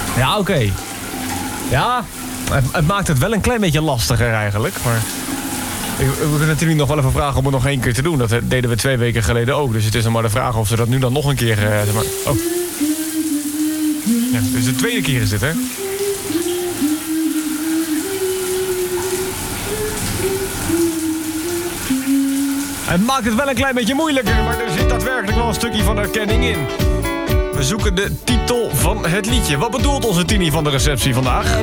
Ja, oké. Ja, het maakt het wel een klein beetje lastiger eigenlijk. Maar we kunnen natuurlijk nog wel even vragen om het nog 1 keer te doen. Dat deden we 2 weken geleden ook. Dus het is nog maar de vraag of ze dat nu dan nog een keer... zeg maar. Oh. Ja, dus de 2e keer is dit, hè? Het maakt het wel een klein beetje moeilijker, maar er zit daadwerkelijk wel een stukje van herkenning in. We zoeken de titel van het liedje. Wat bedoelt onze Tini van de receptie vandaag?